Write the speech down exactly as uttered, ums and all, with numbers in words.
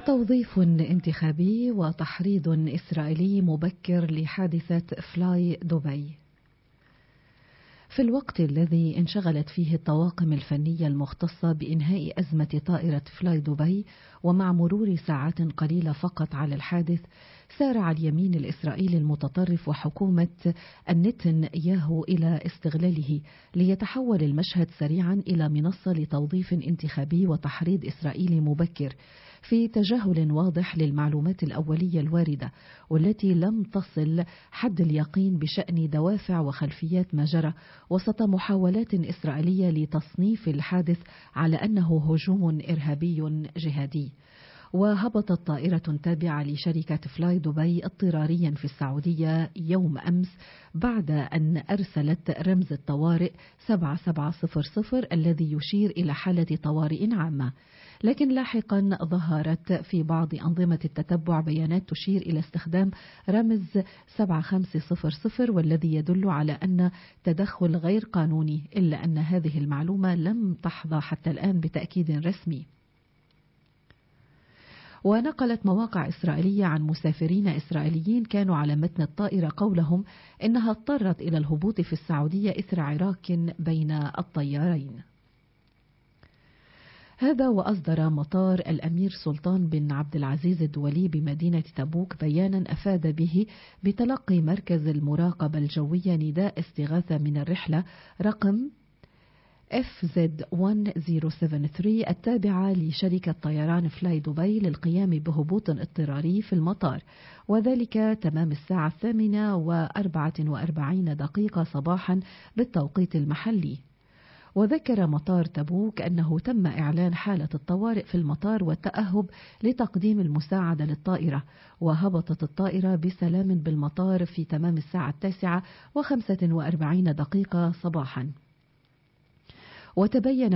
توظيف انتخابي وتحريض إسرائيلي مبكر لحادثة فلاي دبي. في الوقت الذي انشغلت فيه الطواقم الفنية المختصة بإنهاء أزمة طائرة فلاي دبي، ومع مرور ساعات قليلة فقط على الحادث، سارع اليمين الإسرائيلي المتطرف وحكومة نتنياهو إلى استغلاله ليتحول المشهد سريعا إلى منصة لتوظيف انتخابي وتحريض إسرائيلي مبكر، في تجاهل واضح للمعلومات الأولية الواردة والتي لم تصل حد اليقين بشأن دوافع وخلفيات ما جرى، وسط محاولات إسرائيلية لتصنيف الحادث على أنه هجوم إرهابي جهادي. وهبطت طائرة تابعة لشركة فلاي دبي اضطراريا في السعودية يوم أمس بعد أن أرسلت رمز الطوارئ سبعة سبعة صفر صفر الذي يشير إلى حالة طوارئ عامة، لكن لاحقا ظهرت في بعض أنظمة التتبع بيانات تشير إلى استخدام رمز سبعة خمسة صفر صفر والذي يدل على أن تدخل غير قانوني، إلا أن هذه المعلومة لم تحظى حتى الآن بتأكيد رسمي. ونقلت مواقع إسرائيلية عن مسافرين إسرائيليين كانوا على متن الطائرة قولهم إنها اضطرت إلى الهبوط في السعودية إثر عراك بين الطيارين. هذا وأصدر مطار الأمير سلطان بن عبد العزيز الدولي بمدينة تبوك بيانا أفاد به بتلقي مركز المراقبة الجوية نداء استغاثة من الرحلة رقم إف زد ألف وسبعمائة وثمانية وسبعين التابعة لشركة طيران فلاي دبي للقيام بهبوط اضطراري في المطار، وذلك تمام الساعة الثامنة وأربعة وأربعين دقيقة صباحا بالتوقيت المحلي. وذكر مطار تبوك أنه تم إعلان حالة الطوارئ في المطار والتأهب لتقديم المساعدة للطائرة، وهبطت الطائرة بسلام بالمطار في تمام الساعة التاسعة وخمسة وأربعين دقيقة صباحا. وتبين